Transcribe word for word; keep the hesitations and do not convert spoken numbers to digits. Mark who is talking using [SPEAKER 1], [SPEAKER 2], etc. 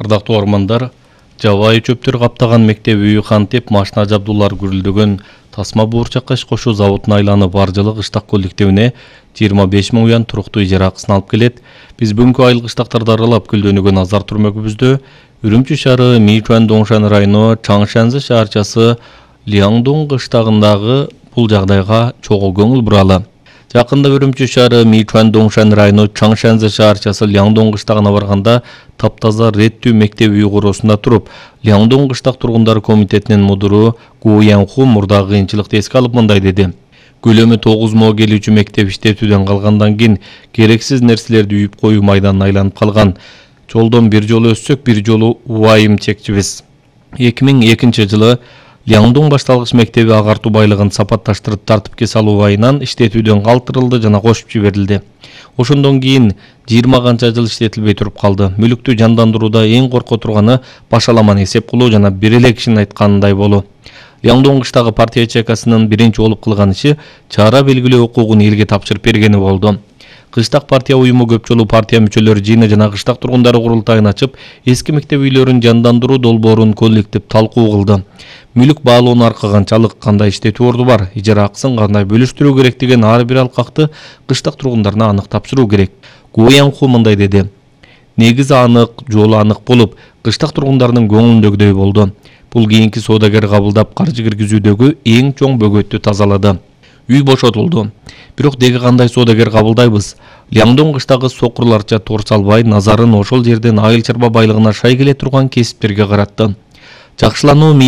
[SPEAKER 1] Ардактуу ормандар, жабайы чөптөр каптаган мектеп үйү кантип машина жабдуулар гүрүлдөгөн тасма буурчакка иш кошуу заводуна айланып ар жылы кыштак коллективине жыйырма беш миң уян туруктуу ижара акысын алып келет. Биз бүгүнкү айыл кыштактарды аралап күлдөнүгөн азар түрмөгүбүздө Үрүмчү шаары Мичуан Доңшан району Чаңшанзы шаарчасы Лияңдоң кыштагындагы бул жагдайга чогуу көңүл буралы. Жакында Үрүмчү шаары Мичуан Доңшан району Чаңшанзы шаарчасы Лияңдоң кыштагына барганда таптаза реттүү мектеп үйү куруусунда туруп, Лияңдоң кыштак тургундары комитетинин мудуру Гу Янху мурдагы кыйынчылыкты эске алып мындай деди. Көлөмү тогуз мо келүүчү мектеп иштетүүдөн калгандан кийин керексиз нерселерди үйүп коюу майданына айланып калган. Жолдон бир жолу өссөк, бир жолу убайым чекчибиз. эки миң экинчи жылы Лияңдоң башталгыч мектеби агартуу байлыгын сапатташтырып тартипке салуу убайынан иштетүүдөн калтырылды жана кошуп жиберилди. Ошондон кийин жыйырма канча жыл иштетилбей туруп калды. Мүлүктү жандандырууда эң корко турганы башаламаны эсеп кылуу жана бир эле кишинин айтканындай болуу. Лияңдоң кыштагы партия ячейкасынын биринчи болуп кылган иши чара белгилөө укугун элге тапшырып бергени болду. Кыштак партия уюму көп жолу партия мүчөлөрү жыйыны жана кыштак тургундары курултайын ачып, эски мектеп үйлөрүн жандандыруу долбоорун коллектив талкуу кылды. Мүлүк баалоону аркаганчалык, кандай иштетүү орду бар, ижара акысын кандай бөлүштүрүү керек деген ар бир алкакты кыштак тургундарына анык тапшыруу керек. Гу Янху мындай деди. Негизи анык, жолу анык болуп, кыштак тургундарынын көңүлүндөгүдөй болду. Бул кийинки соодагер кабылдап каржы киргизүүдөгү эң чоң бөгөттү тазалады. Үй бошотулду. Бирок деги кандай соодагер кабылдайбыз? Лияңдоң кыштагы сокурларча тор салбай, назарын ошол жерден айыл чарба байлыгына шай келе турган кесиптерге каратты. Жакшылануу